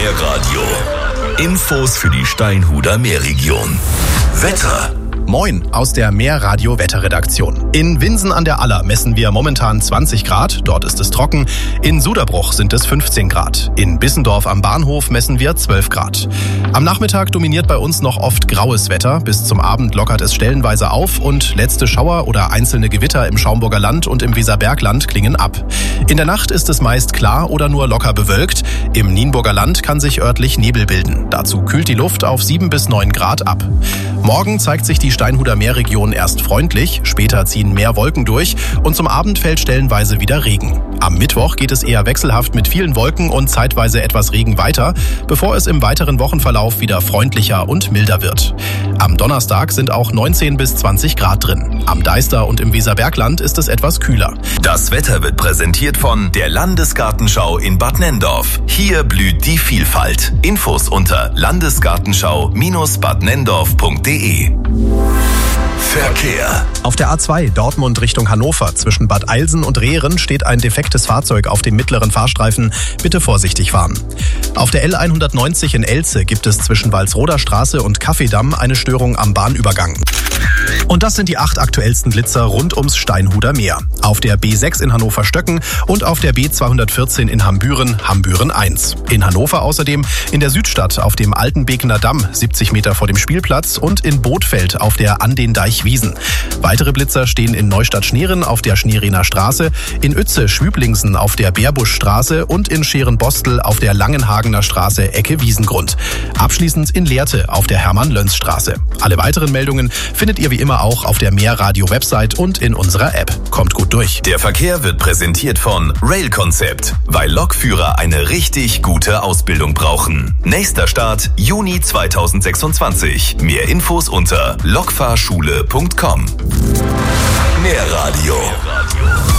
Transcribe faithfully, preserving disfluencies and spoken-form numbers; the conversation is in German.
Meerradio. Infos für die Steinhuder Meerregion. Wetter. Moin aus der Meerradio-Wetterredaktion. In Winsen an der Aller messen wir momentan zwanzig Grad, dort ist es trocken. In Suderbruch sind es fünfzehn Grad. In Bissendorf am Bahnhof messen wir zwölf Grad. Am Nachmittag dominiert bei uns noch oft graues Wetter. Bis zum Abend lockert es stellenweise auf und letzte Schauer oder einzelne Gewitter im Schaumburger Land und im Weserbergland klingen ab. In der Nacht ist es meist klar oder nur locker bewölkt. Im Nienburger Land kann sich örtlich Nebel bilden. Dazu kühlt die Luft auf sieben bis neun Grad ab. Morgen zeigt sich die Steinhuder Meerregion erst freundlich, später ziehen mehr Wolken durch und zum Abend fällt stellenweise wieder Regen. Am Mittwoch geht es eher wechselhaft mit vielen Wolken und zeitweise etwas Regen weiter, bevor es im weiteren Wochenverlauf wieder freundlicher und milder wird. Am Donnerstag sind auch neunzehn bis zwanzig Grad drin. Am Deister und im Weserbergland ist es etwas kühler. Das Wetter wird präsentiert von der Landesgartenschau in Bad Nenndorf. Hier blüht die Vielfalt. Infos unter landesgartenschau Bindestrich bad nenndorf punkt de. Verkehr. Auf der A zwei Dortmund Richtung Hannover zwischen Bad Eilsen und Rehren steht ein defektes Fahrzeug auf dem mittleren Fahrstreifen. Bitte vorsichtig fahren. Auf der L hundertneunzig in Elze gibt es zwischen Walsroder Straße und Kaffeedamm eine Störung am Bahnübergang. Und das sind die acht aktuellsten Blitzer rund ums Steinhuder Meer. Auf der B sechs in Hannover-Stöcken und auf der B zweihundertvierzehn in Hambüren, Hambüren eins. In Hannover außerdem in der Südstadt auf dem Altenbekener Damm, siebzig Meter vor dem Spielplatz und in Bothfeld auf der An den Deich-Wiesen. Weitere Blitzer stehen in Neustadt-Schneeren auf der Schneeriner Straße, in Uetze-Schwüblingsen auf der Beerbuschstraße und in Scherenbostel auf der Langenhagener Straße Ecke Wiesengrund. Abschließend in Lehrte auf der Hermann-Löns-Straße. Alle weiteren Meldungen findet ihr wie immer auch auf der Meerradio-Website und in unserer App. Kommt gut durch. Der Verkehr wird präsentiert von Rail Concept, weil Lokführer eine richtig gute Ausbildung brauchen. Nächster Start Juni zweitausendsechsundzwanzig. Mehr Infos unter lokfahrschule punkt com. Meerradio.